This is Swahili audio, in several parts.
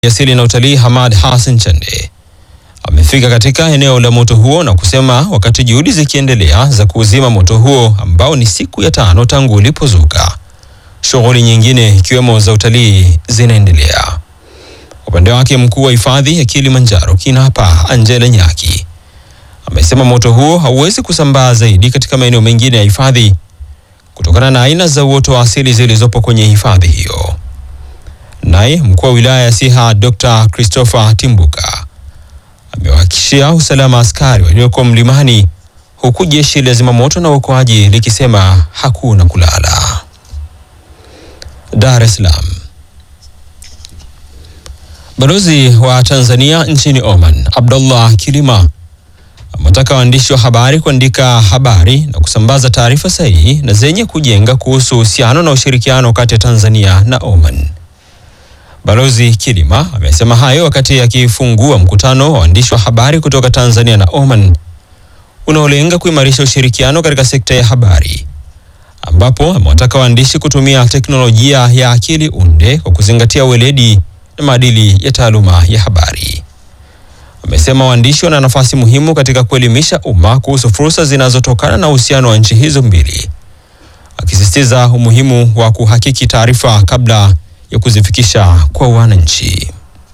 Asili na utalii Hamad Hassan Chande amefika katika eneo la moto huo na kusema wakati juhudi zikiendelea za kuuzima moto huo ambao ni siku ya 5 tangu ulipozuka, shughuli nyingine ikiwemo za utalii zinaendelea. Upande wake mkuu wa hifadhi ya Kilimanjaro Kinapa Angela Nyaki amesema moto huo hauwezi kusambaa zaidi katika maeneo mengine ya hifadhi kutokana na aina za uoto wa asili zilizopo kwenye hifadhi hiyo. Naye mkuu wa wilaya ya Siha Dr. Christopher Timbuka amewahakikishia usalama askari walioko mlimani, huku jeshi la zimamoto na uokoaji likisema hakuna kulala. Dar es Salaam. Balozi wa Tanzania nchini Oman Abdullah Kilima ametaka waandishi wa habari kuandika habari na kusambaza taarifa sahihi na zenye kujenga kuhusu uhusiano na ushirikiano kati ya Tanzania na Oman. Balozi Kilima amesema hayo wakati akifungua mkutano wa waandishi wa habari kutoka Tanzania na Oman unaolenga kuimarisha ushirikiano katika sekta ya habari, ambapo amewataka waandishi kutumia teknolojia ya akili unde kwa kuzingatia weledi na maadili ya taaluma ya habari. Amesema waandishi wana nafasi muhimu katika kuelimisha umma kuhusu fursa zinazotokana na uhusiano wa nchi hizo mbili, akisisitiza umuhimu wa kuhakiki taarifa kabla ya kuzifikisha kwa wananchi.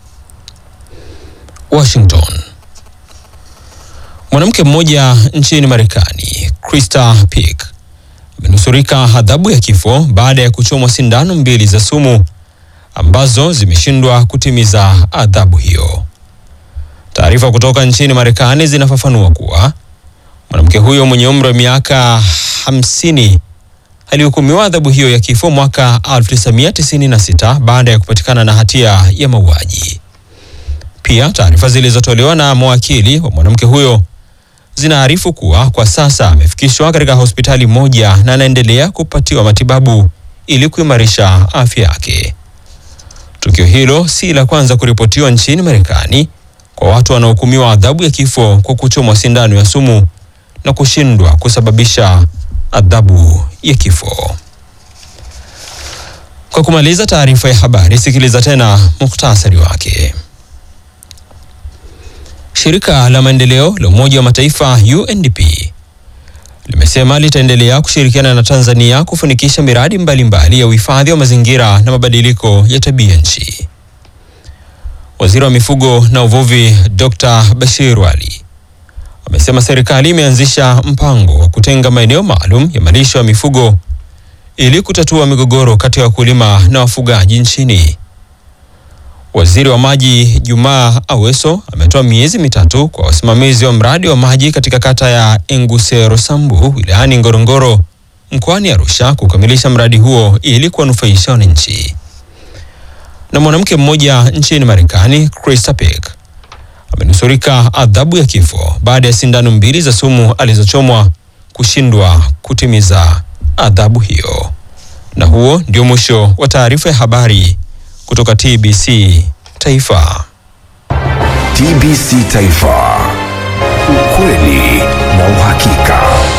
Washington. Mwanamke mmoja nchini Marekani, Krista Pick, amenusurika adhabu ya kifo baada ya kuchomwa sindano 2 za sumu ambazo zimeshindwa kutimiza adhabu hiyo. Taarifa kutoka nchini Marekani zinafafanua kuwa mwanamke huyo mwenye umri wa miaka 50 alihukumiwa adhabu hiyo ya kifo mwaka 1996 baada ya kupatikana na hatia ya mauaji. Pia taarifa zilizotolewa na mawakili wa mwanamke huyo zinaarifu kuwa kwa sasa amefikishwa katika hospitali moja na anaendelea kupatiwa matibabu ili kuimarisha afya yake. Tukio hilo si la kwanza kuripotiwa nchini Marekani kwa watu wanaohukumiwa adhabu ya kifo kwa kuchomwa sindano ya sumu na kushindwa kusababisha adhabu ya kifo. Kwa kumaliza taarifa ya habari, sikiliza tena mukhtasari wake. Shirika la maendeleo la Umoja wa Mataifa UNDP limesema litaendelea kushirikiana na Tanzania kufanikisha miradi mbalimbali ya uhifadhi wa mazingira na mabadiliko ya tabia nchi. Waziri wa Mifugo na Uvuvi Dr. Bashir Wali amesema serikali imeanzisha mpango wa kutenga maeneo maalum ya malisho ya mifugo ili kutatua migogoro kati ya wakulima na wafugaji nchini. Waziri wa Maji Juma Aweso ametoa miezi 3 kwa wasimamizi wa mradi wa maji katika kata ya Engusero Sambu wilayani Ngorongoro mkoani Arusha kukamilisha mradi huo ili kuwanufaisha wananchi. Na mwanamke mmoja nchini Marekani, Krista Pick, amenusurika adhabu ya kifo baada ya sindano 2 za sumu alizochomwa kushindwa kutimiza adhabu hiyo. Na huo ndio mwisho wa taarifa ya habari kutoka TBC Taifa. TBC Taifa. Ukweli na uhakika.